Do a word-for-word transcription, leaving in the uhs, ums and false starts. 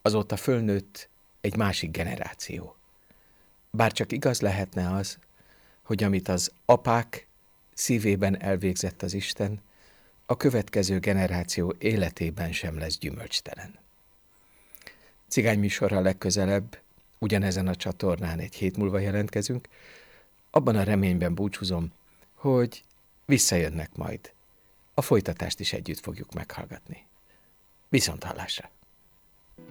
Azóta fölnőtt egy másik generáció. Bár csak igaz lehetne az, hogy amit az apák szívében elvégzett az Isten, a következő generáció életében sem lesz gyümölcstelen. Cigány műsorral legközelebb, ugyanezen a csatornán egy hét múlva jelentkezünk, abban a reményben búcsúzom, hogy visszajönnek majd. A folytatást is együtt fogjuk meghallgatni. Viszonthallásra!